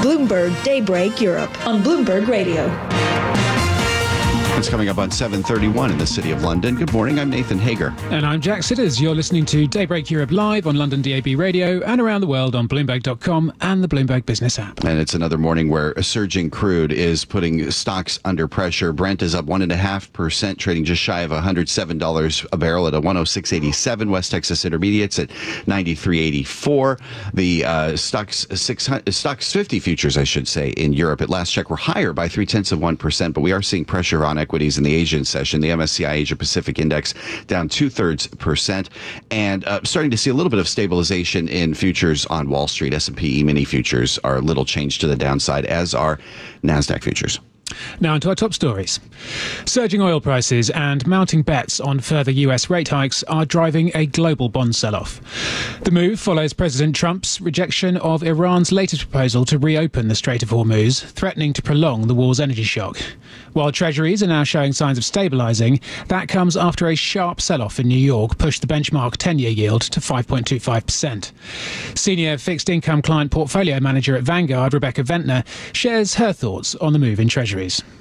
Bloomberg Daybreak Europe on Bloomberg Radio. It's coming up on 7:31 in the City of London. Good morning, I'm Nathan Hager. And I'm Jack Sitters. You're listening to Daybreak Europe live on London DAB Radio and around the world on Bloomberg.com and the Bloomberg Business app. And it's another morning where a surging crude is putting stocks under pressure. Brent is up 1.5%, trading just shy of $107 a barrel at a 106.87. West Texas Intermediates at 93.84. The stocks 50 futures, I should say, in Europe at last check were higher by 0.3%, but we are seeing pressure on equities in the Asian session. The MSCI Asia Pacific Index down 0.2%, and starting to see a little bit of stabilization in futures on Wall Street. S&P E-mini futures are a little changed to the downside, as are NASDAQ futures. Now into our top stories. Surging oil prices and mounting bets on further US rate hikes are driving a global bond sell-off. The move follows President Trump's rejection of Iran's latest proposal to reopen the Strait of Hormuz, threatening to prolong the war's energy shock. While treasuries are now showing signs of stabilising, that comes after a sharp sell-off in New York pushed the benchmark 10-year yield to 5.25%. Senior fixed income client portfolio manager at Vanguard, Rebecca Ventner, shares her thoughts on the move in treasuries.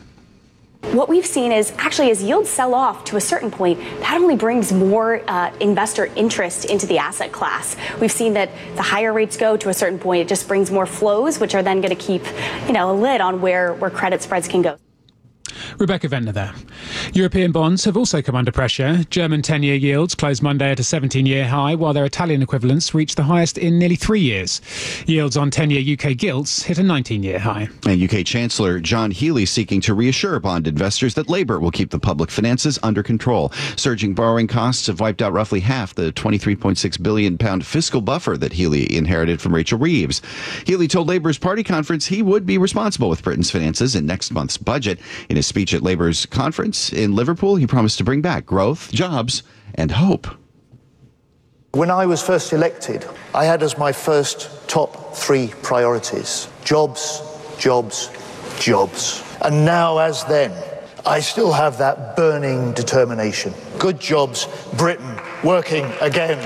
What we've seen is actually as yields sell off to a certain point, that only brings more investor interest into the asset class. We've seen that the higher rates go to a certain point, it just brings more flows, which are then going to keep, a lid on where credit spreads can go. Rebecca Ventner there. European bonds have also come under pressure. German 10-year yields closed Monday at a 17-year high, while their Italian equivalents reached the highest in nearly 3 years. Yields on 10-year UK gilts hit a 19-year high. And UK Chancellor John Healey seeking to reassure bond investors that Labour will keep the public finances under control. Surging borrowing costs have wiped out roughly half the £23.6 billion fiscal buffer that Healey inherited from Rachel Reeves. Healey told Labour's party conference he would be responsible with Britain's finances in next month's budget. In his speech at Labour's conference in Liverpool, he promised to bring back growth, jobs, and hope. When I was first elected, I had as my first top 3 priorities: jobs, jobs, jobs. And now, as then, I still have that burning determination. Good jobs, Britain, working again.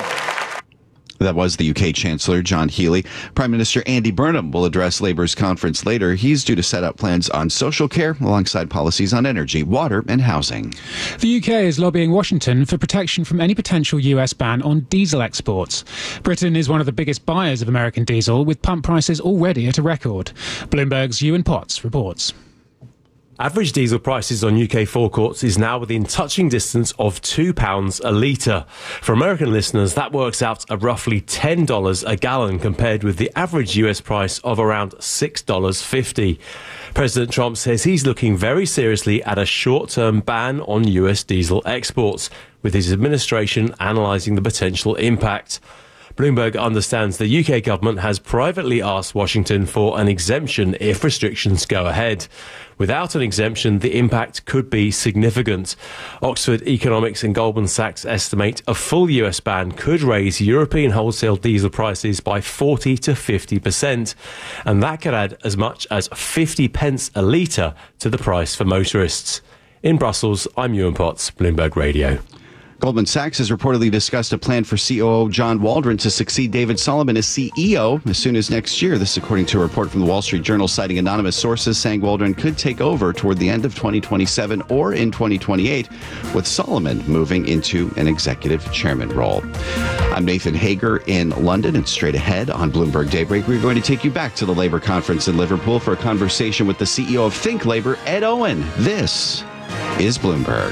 That was the UK Chancellor, John Healey. Prime Minister Andy Burnham will address Labour's conference later. He's due to set up plans on social care alongside policies on energy, water and housing. The UK is lobbying Washington for protection from any potential US ban on diesel exports. Britain is one of the biggest buyers of American diesel, with pump prices already at a record. Bloomberg's Ewan Potts reports. Average diesel prices on UK forecourts is now within touching distance of £2 a litre. For American listeners, that works out at roughly $10 a gallon compared with the average US price of around $6.50. President Trump says he's looking very seriously at a short-term ban on US diesel exports, with his administration analysing the potential impact. Bloomberg understands the UK government has privately asked Washington for an exemption if restrictions go ahead. Without an exemption, the impact could be significant. Oxford Economics and Goldman Sachs estimate a full US ban could raise European wholesale diesel prices by 40 to 50%, and that could add as much as 50 pence a litre to the price for motorists. In Brussels, I'm Ewan Potts, Bloomberg Radio. Goldman Sachs has reportedly discussed a plan for COO John Waldron to succeed David Solomon as CEO as soon as next year. This according to a report from the Wall Street Journal citing anonymous sources saying Waldron could take over toward the end of 2027 or in 2028, with Solomon moving into an executive chairman role. I'm Nathan Hager in London, and straight ahead on Bloomberg Daybreak, we're going to take you back to the Labour conference in Liverpool for a conversation with the CEO of Think Labour, Ed Owen. This is Bloomberg.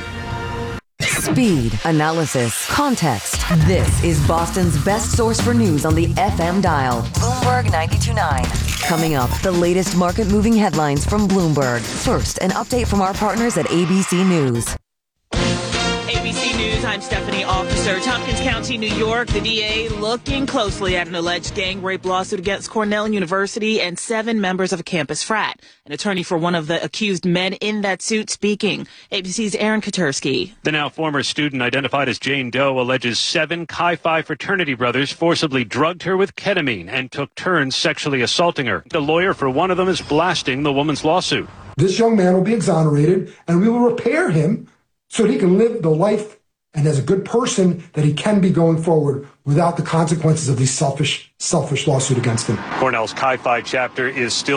Speed, analysis, context. This is Boston's best source for news on the FM dial. Bloomberg 92.9. Coming up, the latest market-moving headlines from Bloomberg. First, an update from our partners at ABC News. ABC News, I'm Stephanie Officer. Tompkins County, New York, the DA looking closely at an alleged gang rape lawsuit against Cornell University and 7 members of a campus frat. An attorney for one of the accused men in that suit speaking. ABC's Aaron Katersky. The now former student identified as Jane Doe alleges 7 Chi Phi fraternity brothers forcibly drugged her with ketamine and took turns sexually assaulting her. The lawyer for one of them is blasting the woman's lawsuit. This young man will be exonerated, and we will repair him so that he can live the life and as a good person that he can be going forward without the consequences of this selfish lawsuit against him. Cornell's Chi Phi chapter is still